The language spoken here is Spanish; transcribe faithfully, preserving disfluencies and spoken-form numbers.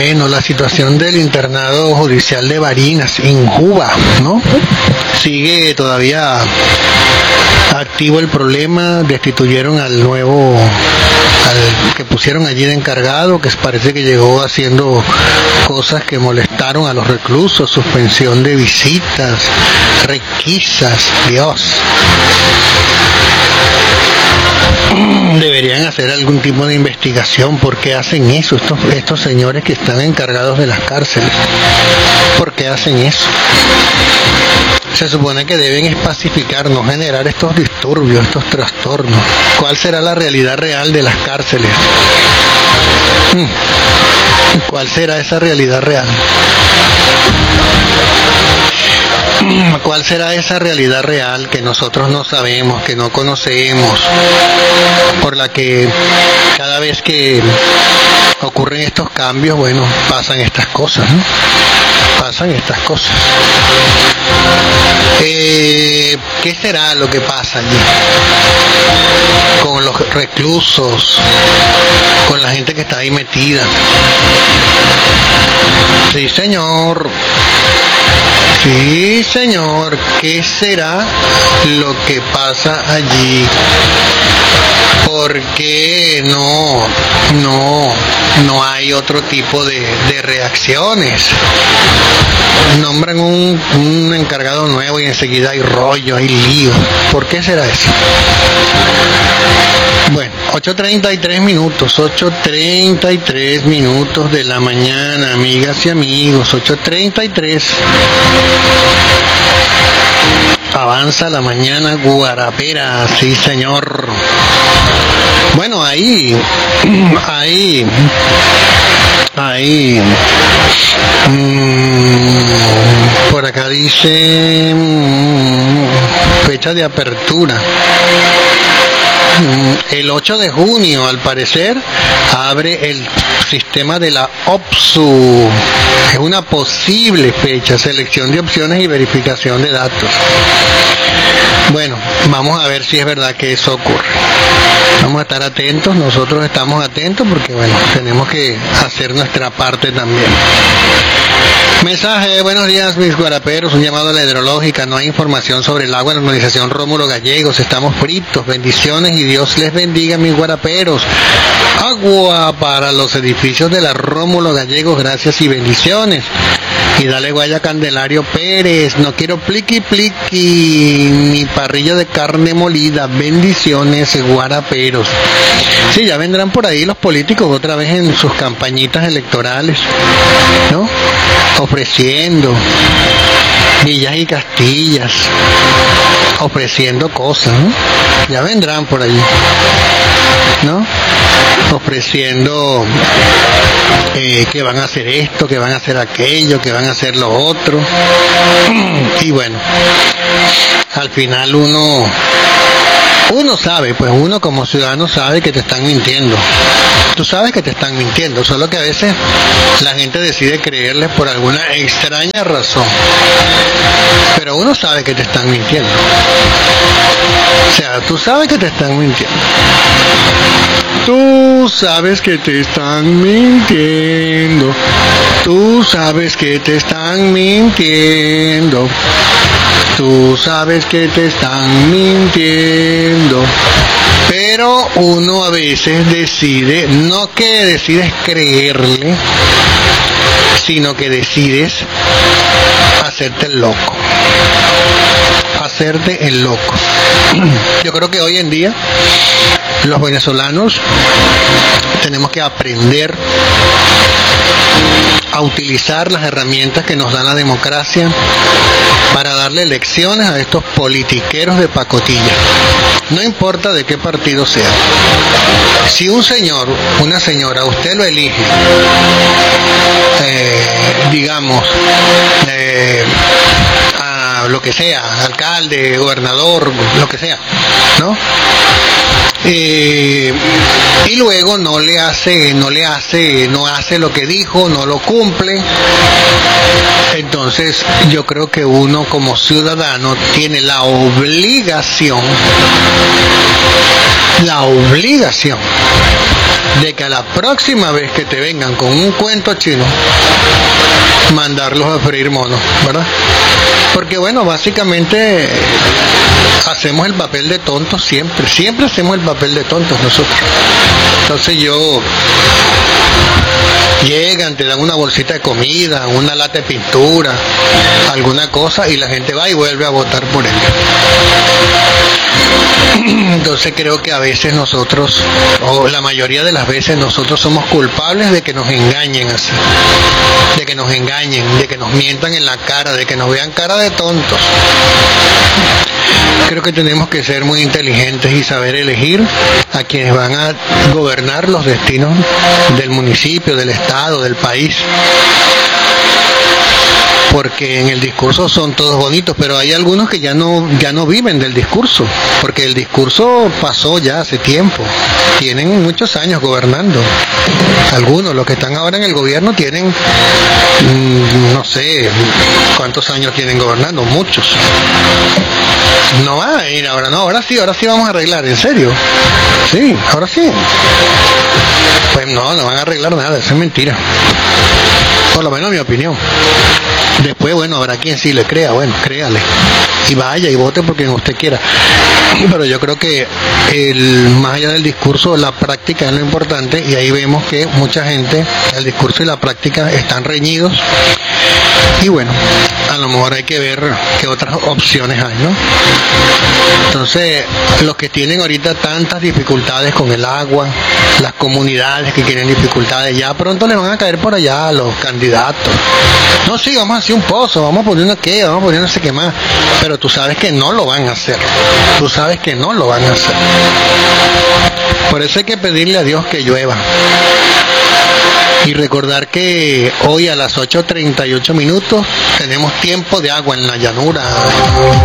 Bueno, la situación del internado judicial de Barinas, en Juba, ¿no? Sigue todavía activo el problema. Destituyeron al nuevo, al que pusieron allí de encargado, que parece que llegó haciendo cosas que molestaron a los reclusos, suspensión de visitas, requisas, Dios. Deberían hacer algún tipo de investigación. ¿Por qué hacen eso estos, estos señores que están encargados de las cárceles? ¿Por qué hacen eso? Se supone que deben es pacificar, no generar estos disturbios, estos trastornos. ¿Cuál será la realidad real de las cárceles? ¿Cuál será esa realidad real? ¿Cuál será esa realidad real que nosotros no sabemos, que no conocemos, por la que cada vez que ocurren estos cambios, bueno, pasan estas cosas, ¿no? Pasan estas cosas. Eh, ¿Qué será lo que pasa allí? Con los reclusos, con la gente que está ahí metida. Sí, señor. Sí, señor. ¿Qué será lo que pasa allí? ¿Por qué no, no, no hay otro tipo de, de reacciones? Nombran un, un encargado nuevo y enseguida hay rollo, hay lío. ¿Por qué será eso? Bueno, ocho treinta y tres minutos, ocho treinta y tres minutos de la mañana, amigas y amigos, ocho treinta y tres. Avanza la mañana guarapera, sí señor. Bueno, ahí, ahí, ahí, mmm, por acá dice mmm, fecha de apertura. El ocho de junio, al parecer, abre el sistema de la O P S U. Es una posible fecha, selección de opciones y verificación de datos. Bueno, vamos a ver si es verdad que eso ocurre. Vamos a estar atentos, nosotros estamos atentos porque, bueno, tenemos que hacer nuestra parte también. Mensaje, buenos días mis guaraperos, un llamado a la hidrológica, no hay información sobre el agua en la organización Rómulo Gallegos, estamos fritos, bendiciones y Dios les bendiga mis guaraperos. Agua para los edificios de la Rómulo Gallegos, gracias y bendiciones. Y dale guaya Candelario Pérez, no quiero pliqui pliqui, ni parrilla de carne molida, bendiciones guaraperos. Sí, ya vendrán por ahí los políticos otra vez en sus campañitas electorales, ¿no? Ofreciendo villas y castillas, ofreciendo cosas, ¿no? Ya vendrán por allí, ¿no? Ofreciendo eh, que van a hacer esto, que van a hacer aquello, que van a hacer lo otro. Y bueno, al final uno uno sabe, pues uno como ciudadano sabe que te están mintiendo. Tú sabes que te están mintiendo, solo que a veces la gente decide creerles por alguna extraña razón. Pero uno sabe que te están mintiendo. O sea, tú sabes que te están mintiendo. Tú sabes que te están mintiendo. Tú sabes que te están mintiendo. Tú sabes que te están mintiendo. Pero uno a veces decide, no que decides creerle, sino que decides hacerte el loco. Hacerte el loco. Yo creo que hoy en día los venezolanos tenemos que aprender a utilizar las herramientas que nos da la democracia para darle lecciones a estos politiqueros de pacotilla. No importa de qué partido sea. Si un señor, una señora, usted lo elige, eh, digamos, eh, a lo que sea, alcalde, gobernador, lo que sea, ¿no? Eh, y luego no le hace, no le hace, no hace lo que dijo, no lo cumple. Entonces yo creo que uno como ciudadano tiene la obligación, la obligación de que a la próxima vez que te vengan con un cuento chino, mandarlos a freír monos, ¿verdad? Porque bueno, básicamente hacemos el papel de tontos siempre, siempre hacemos el papel de tontos nosotros. Entonces yo, llegan, te dan una bolsita de comida, una lata de pintura, alguna cosa, y la gente va y vuelve a votar por él. Entonces creo que a veces nosotros, o la mayoría de las veces nosotros somos culpables de que nos engañen así, de que nos engañen, de que nos mientan en la cara, de que nos vean cara de tontos. Creo que tenemos que ser muy inteligentes y saber elegir a quienes van a gobernar los destinos del municipio, del estado, del país. Porque en el discurso son todos bonitos, pero hay algunos que ya no ya no viven del discurso, porque el discurso pasó ya hace tiempo. Tienen muchos años gobernando. Algunos, los que están ahora en el gobierno, tienen, mmm, no sé cuántos años tienen gobernando, muchos. No va a ir ahora, no, ahora sí, ahora sí vamos a arreglar, ¿en serio? Sí, ahora sí. Pues no, no van a arreglar nada, eso es mentira. Por lo menos mi opinión. Después, bueno, habrá quien sí le crea, bueno, créale. Y vaya y vote por quien usted quiera. Pero yo creo que el, más allá del discurso, la práctica es lo importante, y ahí vemos que mucha gente, el discurso y la práctica están reñidos. Y bueno, a lo mejor hay que ver qué otras opciones hay, ¿no? Entonces, los que tienen ahorita tantas dificultades con el agua, las comunidades que tienen dificultades, ya pronto les van a caer por allá a los candidatos. No, sí, vamos a hacer un pozo, vamos a poner una qué, vamos a poner no sé qué más, pero tú sabes que no lo van a hacer, tú sabes que no lo van a hacer. Por eso hay que pedirle a Dios que llueva. Y recordar que hoy a las ocho treinta y ocho minutos tenemos tiempo de agua en la llanura.